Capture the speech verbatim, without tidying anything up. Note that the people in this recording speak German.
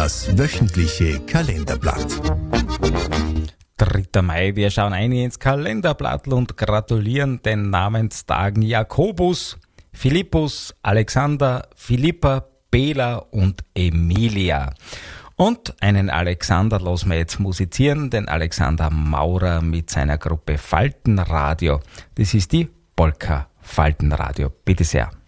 Das wöchentliche Kalenderblatt. dritter Mai, wir schauen ein ins Kalenderblatt und gratulieren den Namenstagen Jakobus, Philippus, Alexander, Philippa, Bela und Emilia. Und einen Alexander lassen wir jetzt musizieren, den Alexander Maurer mit seiner Gruppe Faltenradio. Das ist die Polka Faltenradio. Bitte sehr.